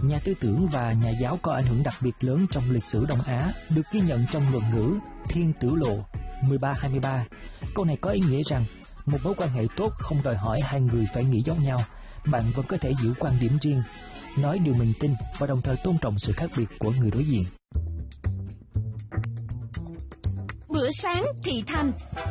nhà tư tưởng và nhà giáo có ảnh hưởng đặc biệt lớn trong lịch sử Đông Á, được ghi nhận trong luận ngữ Thiên Tử Lộ 13-23. Câu này có ý nghĩa rằng một mối quan hệ tốt không đòi hỏi hai người phải nghĩ giống nhau, bạn vẫn có thể giữ quan điểm riêng, nói điều mình tin và đồng thời tôn trọng sự khác biệt của người đối diện. Bữa sáng thị thành.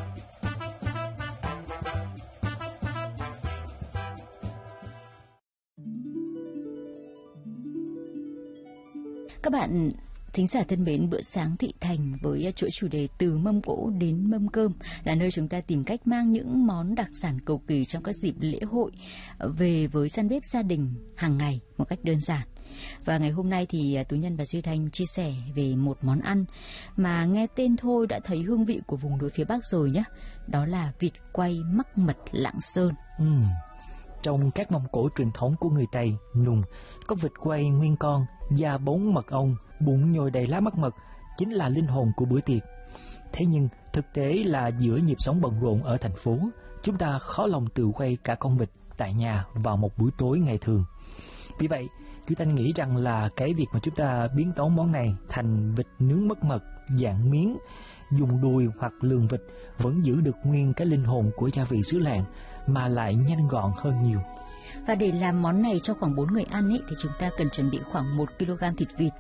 Các bạn thính giả thân mến, bữa sáng thị thành với chuỗi chủ đề từ mâm cỗ đến mâm cơm là nơi chúng ta tìm cách mang những món đặc sản cầu kỳ trong các dịp lễ hội về với gian bếp gia đình hàng ngày một cách đơn giản. Và ngày hôm nay thì Tú Nhân và Duy Thanh chia sẻ về một món ăn mà nghe tên thôi đã thấy hương vị của vùng núi phía Bắc rồi nhé. Đó là vịt quay mắc mật Lạng Sơn. Trong các mâm cỗ truyền thống của người Tây, Nùng có vịt quay nguyên con, da bóng mật ong, bụng nhồi đầy lá mắc mật, chính là linh hồn của bữa tiệc. Thế nhưng thực tế là giữa nhịp sống bận rộn ở thành phố, chúng ta khó lòng tự quay cả con vịt tại nhà vào một buổi tối ngày thường. Vì vậy, Duy Thanh nghĩ rằng là cái việc mà chúng ta biến tấu món này thành vịt nướng mắc mật dạng miếng, dùng đùi hoặc lườn vịt vẫn giữ được nguyên cái linh hồn của gia vị xứ lạng mà lại nhanh gọn hơn nhiều. Và để làm món này cho khoảng 4 người ăn ấy, thì chúng ta cần chuẩn bị khoảng 1 kg thịt vịt.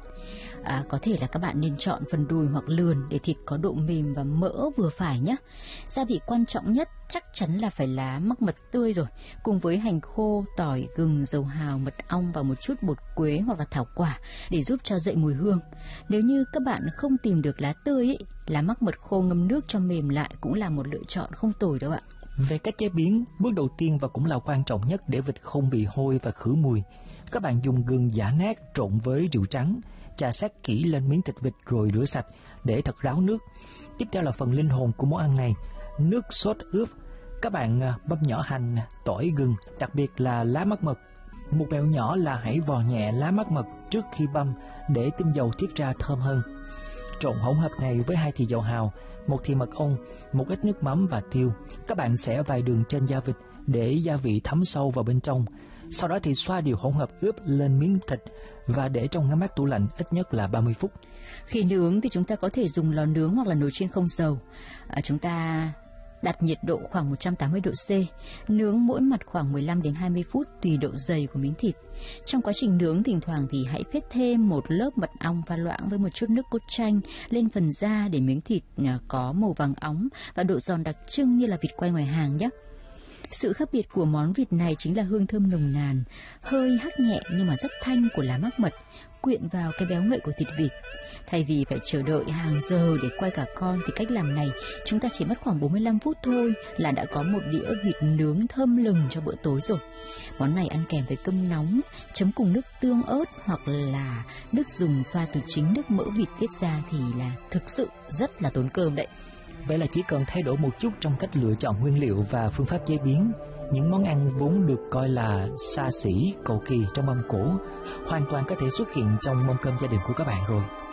Có thể là các bạn nên chọn phần đùi hoặc lườn để thịt có độ mềm và mỡ vừa phải nhé. Gia vị quan trọng nhất chắc chắn là phải lá mắc mật tươi rồi, cùng với hành khô, tỏi, gừng, dầu hào, mật ong và một chút bột quế hoặc là thảo quả để giúp cho dậy mùi hương. Nếu như các bạn không tìm được lá tươi ấy, lá mắc mật khô ngâm nước cho mềm lại cũng là một lựa chọn không tồi đâu ạ. Về cách chế biến, bước đầu tiên và cũng là quan trọng nhất để vịt không bị hôi và khử mùi, các bạn dùng gừng giã nát trộn với rượu trắng, chà sát kỹ lên miếng thịt vịt rồi rửa sạch để thật ráo nước. Tiếp theo là phần linh hồn của món ăn này, nước sốt ướp. Các bạn băm nhỏ hành, tỏi, gừng, đặc biệt là lá mắc mật. Một mẹo nhỏ là hãy vò nhẹ lá mắc mật trước khi băm để tinh dầu tiết ra thơm hơn. Trộn hỗn hợp này với 2 thìa dầu hào, 1 thìa mật ong, một ít nước mắm và tiêu. Các bạn xẻ vài đường trên da vịt để gia vị thấm sâu vào bên trong. Sau đó thì xoa đều hỗn hợp ướp lên miếng thịt và để trong ngăn mát tủ lạnh ít nhất là 30 phút. Khi nướng thì chúng ta có thể dùng lò nướng hoặc là nồi chiên không dầu. Chúng ta đặt nhiệt độ khoảng 180 độ C, nướng mỗi mặt khoảng 15 đến 20 phút tùy độ dày của miếng thịt. Trong quá trình nướng, thỉnh thoảng thì hãy phết thêm một lớp mật ong pha loãng với một chút nước cốt chanh lên phần da để miếng thịt có màu vàng óng và độ giòn đặc trưng như là vịt quay ngoài hàng nhé. Sự khác biệt của món vịt này chính là hương thơm nồng nàn, hơi hắc nhẹ nhưng mà rất thanh của lá mắc mật quyện vào cái béo ngậy của thịt vịt. Thay vì phải chờ đợi hàng giờ để quay cả con thì cách làm này chúng ta chỉ mất khoảng 45 phút thôi là đã có một đĩa vịt nướng thơm lừng cho bữa tối rồi. Món này ăn kèm với cơm nóng, chấm cùng nước tương ớt hoặc là nước dùng pha từ chính nước mỡ vịt tiết ra thì là thực sự rất là tốn cơm đấy. Vậy là chỉ cần thay đổi một chút trong cách lựa chọn nguyên liệu và phương pháp chế biến, những món ăn vốn được coi là xa xỉ, cầu kỳ trong mâm cỗ hoàn toàn có thể xuất hiện trong mâm cơm gia đình của các bạn rồi.